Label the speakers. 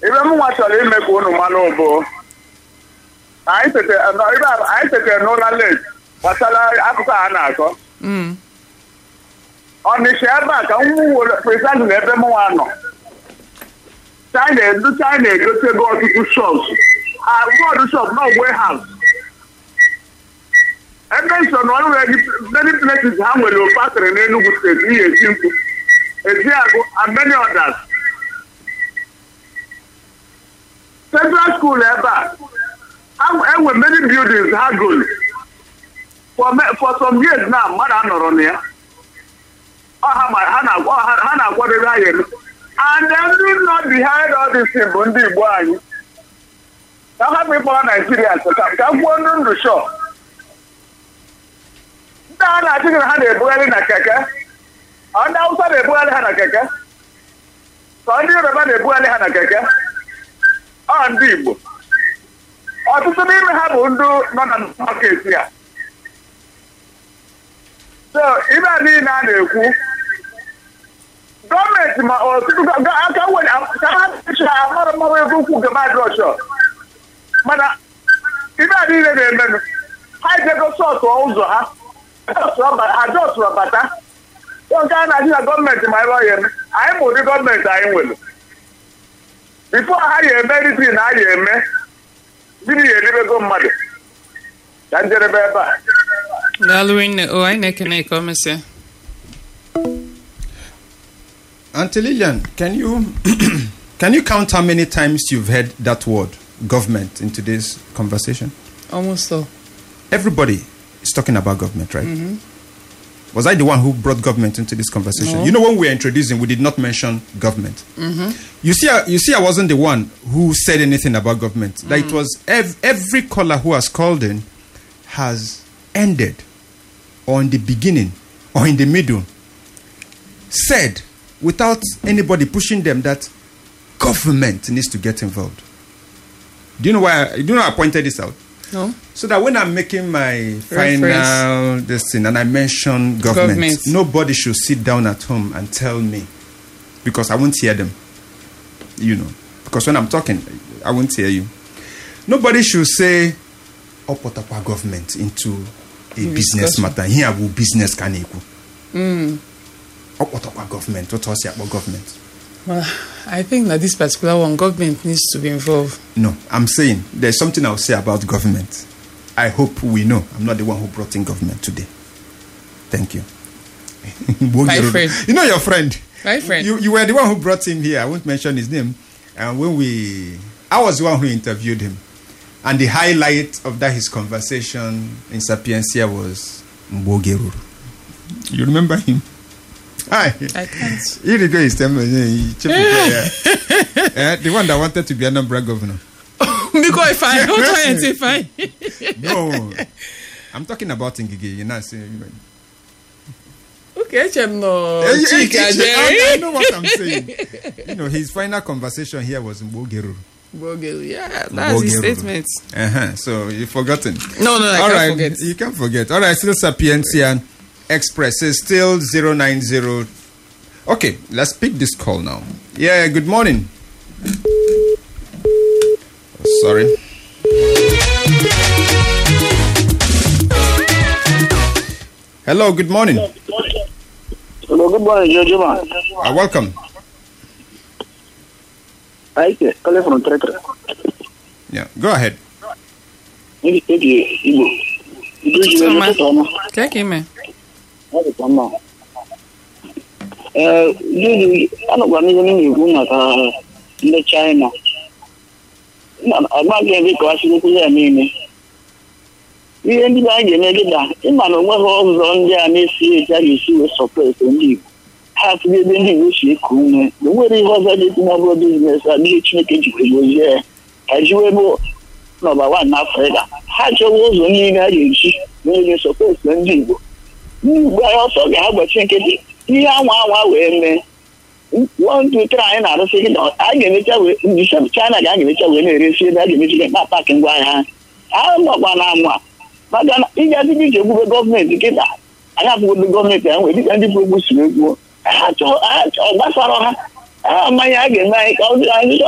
Speaker 1: Ibe m nwa chọrọ ime ka unu mmanụ ụbụ. Anyị tete n'ụlọ late gbasara akụkọ a na-akọ. Ọnịsha ebe a ka nwere present na ebe m nwa nọ. China egotego ọtụtụ shops. Bọọdụ shop na warehouse. Ebe nso na ọrụ many places ha nwere factory n'Enugu steeti ihe esi nkwu. Eziagụ and many others. Central school ebe a enwe many buildings ha golu. For some years now, mmadụ anọrọ na ya. Ha na-akwadebe ha eme. And then ndị nọ behind all this thing bụ ndị Igbo anyị. Ka ha mekpọrọ Nigeria ka gwuo ndụ shọ. Ndị a na-achị na ha na-ebugharị na keke. Ndị Hausa na-ebugharị ha na keke. Ka ndị Yoruba na-ebugharị ha na keke. Ọ ndị Igbo. Ọtụtụ n'ime ha bụ ndị nọ na market ya. So ibe a niile a na-ekwu gọọmenti ma ọtụtụ aka nwere ka ha amara mmanwụ ego ukwu nke mmadụ ọchọ. Mana ibe a niile na-emenụ ha ejego sọtụ ụzọ ha ajọtụrụ bata. Nke a na-adị na gọọmenti ma ebe ọ ya eme anyị ma ụdị gọọmenti anyị nwere. Bifo ha ya eme everything na ha ya eme gịnị ya eribego mmadụ ka njedebe ebe a.
Speaker 2: Anyị na-ekene ka o mesịa.
Speaker 3: Auntie Lillian, can you count how many times you've heard that word government in today's conversation?
Speaker 2: Almost all.
Speaker 3: Everybody is talking about government, right? Mm-hmm. Was I the one who brought government into this conversation?
Speaker 2: No.
Speaker 3: You know, when we were introducing, we did not mention government. Mm-hmm. You see, I wasn't the one who said anything about government. Like it was every caller who has called in has ended, or in the beginning, or in the middle, said without anybody pushing them that government needs to get involved. Do you know why? Do you know I pointed this out?
Speaker 2: No.
Speaker 3: So that when I'm making my final this thing and I mention government, nobody should sit down at home and tell me, because I won't hear them. You know, because when I'm talking, I won't hear you. Nobody should say, "Opotapa government into a business matter." Here will business can equal. Opotapa government. What was about government?
Speaker 2: Well, I think that this particular one, government needs to be involved.
Speaker 3: No, I'm saying there's something I'll say about government. I hope we know. I'm not the one who brought in government today. Thank you.
Speaker 2: My friend.
Speaker 3: You know your friend.
Speaker 2: My friend.
Speaker 3: You were the one who brought him here. I won't mention his name. And I was the one who interviewed him. And the highlight of his conversation in Sapiencia was Mbogeruru. You remember him? Hi.
Speaker 2: I can't.
Speaker 3: The one that wanted to be a Anambra governor.
Speaker 2: Because if I don't try and say fine.
Speaker 3: No. I'm talking about Ngige. You're not saying.
Speaker 2: Okay,
Speaker 3: I know what I'm saying. You know, his final conversation here was in Mbogeruru.
Speaker 2: Bogle, yeah, that's his statement.
Speaker 3: So you've forgotten.
Speaker 2: No, I can't forget.
Speaker 3: You can't forget. All right, still Sapiencia Express is still 090. Okay, let's pick this call now. Yeah, good morning. Sorry. Hello, good morning.
Speaker 4: Hello, good morning, Jojo.
Speaker 3: Welcome.
Speaker 4: Hi, calling from Tretre.
Speaker 3: Yeah, go ahead.
Speaker 4: Ndị China agbaghị ebe ka asịrịkwu ya niile ihe ndị anyị ga-emegide ịma na onweghị ụzọ ndị a na-esi eji a ga-esi wee sọpọtụ ndị Igbo ha afụghị ebe ndị Igbo si eku ume na nwere ihe ọzọ dị na ọbụrụ biznes adịghị Chineke jikwa gozie ya ka jiwe bụ nọmba 1 n'Afrịka ha chọwa ụzọ niile a ga-eji wee sọpọtụ ndị Igbo anyị ọsọ ga ha gbachi nkịtị ihe anwa wee mee 1, 2, 3 anyị na-arụsị gị a ga-emecha wee China ga-emecha wee na-eresi ebe a ga-emechi gị na paakị ngwa ahịa ha nọkwa na anwa maka na ị ga-adị iji egbube gọọmenti kịta anyị afụgodo gọọmenti ha nwere dịka ndị bụ egwu siri egwu ha gbasara ha amaghị a ga-eme anyị ka